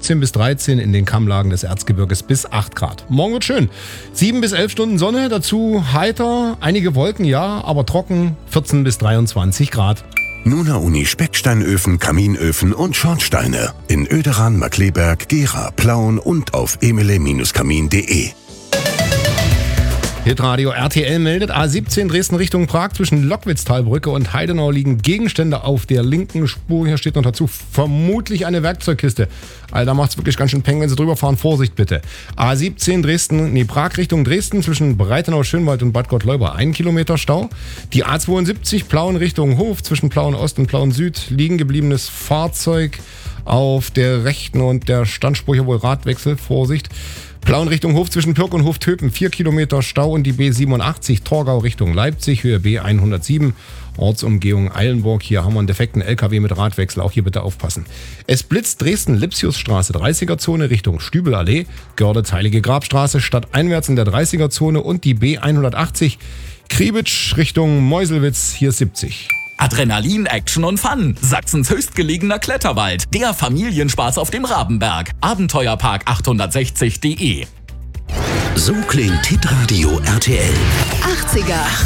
17 bis 13, in den Kammlagen des Erzgebirges bis 8 Grad. Morgen wird schön. 7 bis 11 Stunden Sonne, dazu heiter, einige Wolken, ja, aber trocken, 14 bis 23 Grad. Nuna Uni Specksteinöfen, Kaminöfen und Schornsteine. In Oederan, Markleberg, Gera, Plauen und auf emele-kamin.de. Hitradio RTL meldet, A17 Dresden Richtung Prag zwischen Lockwitztalbrücke und Heidenau liegen Gegenstände auf der linken Spur. Hier steht noch dazu, vermutlich eine Werkzeugkiste. Da macht's wirklich ganz schön Peng, wenn Sie drüber fahren. Vorsicht bitte. A17 Prag Richtung Dresden zwischen Breitenau, Schönwald und Bad Gottleuba 1 Kilometer Stau. Die A72 Plauen Richtung Hof zwischen Plauen Ost und Plauen Süd liegen gebliebenes Fahrzeug auf der rechten und der Standspur, hier wohl Radwechsel. Vorsicht. Plauen Richtung Hof zwischen Pirk und Hoftöpen 4 Kilometer Stau und die B87 Torgau Richtung Leipzig, Höhe B107, Ortsumgehung Eilenburg. Hier haben wir einen defekten LKW mit Radwechsel, auch hier bitte aufpassen. Es blitzt Dresden-Lipsiusstraße, 30er-Zone Richtung Stübelallee, Görlitz-Heilige Grabstraße, stadteinwärts in der 30er-Zone und die B180 Kriebitsch Richtung Meuselwitz, hier 70. Adrenalin, Action und Fun. Sachsens höchstgelegener Kletterwald. Der Familienspaß auf dem Rabenberg. Abenteuerpark860.de. So klingt Hitradio RTL. 80er.